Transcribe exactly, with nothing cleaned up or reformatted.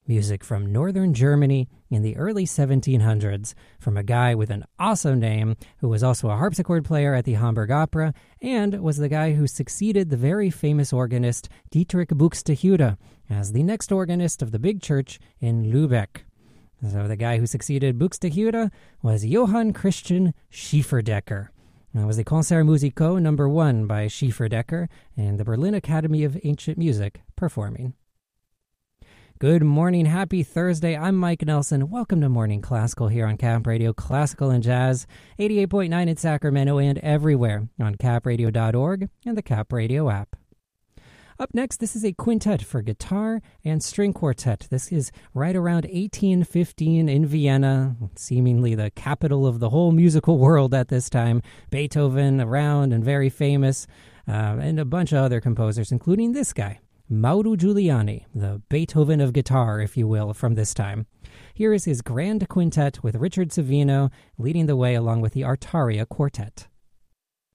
music from northern Germany in the early seventeen hundreds from a guy with an awesome name who was also a harpsichord player at the Hamburg Opera and was the guy who succeeded the very famous organist Dietrich Buxtehude as the next organist of the big church in Lübeck. So the guy who succeeded Buxtehude was Johann Christian Schieferdecker. That was the Concert Musico number one by Schieferdecker and the Berlin Academy of Ancient Music performing. Good morning, happy Thursday. I'm Mike Nelson. Welcome to Morning Classical here on Cap Radio Classical and Jazz, eighty-eight point nine in Sacramento and everywhere on cap radio dot org and the Cap Radio app. Up next, this is a quintet for guitar and string quartet. This is right around eighteen fifteen in Vienna, seemingly the capital of the whole musical world at this time. Beethoven around and very famous, uh, and a bunch of other composers, including this guy, Mauro Giuliani, the Beethoven of guitar, if you will, from this time. Here is his grand quintet with Richard Savino leading the way along with the Artaria Quartet.